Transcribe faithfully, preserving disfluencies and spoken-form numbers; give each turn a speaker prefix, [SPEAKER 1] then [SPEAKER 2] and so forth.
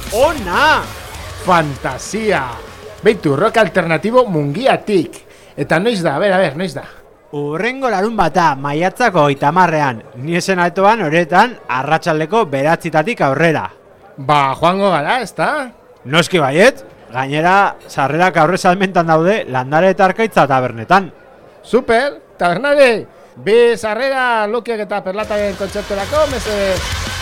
[SPEAKER 1] Ona!
[SPEAKER 2] Fantasia! Beitu, rock alternatibo mungiatik. Eta noiz da, a ber, a ber, noiz da?
[SPEAKER 1] Urrengo larun bata, maiatzako itamarrean. Ni esen altoan horretan, arratsaldeko beratzitatik aurrera.
[SPEAKER 2] Ba, joango gara, ezta?
[SPEAKER 1] Noski baiet, gainera, sarrerak aurre salmentan daude Landare eta Arkaitza tabernetan.
[SPEAKER 2] Super, tabernare! Bi sarrera Lokiak eta Perlataren kontzerturako, mesedez.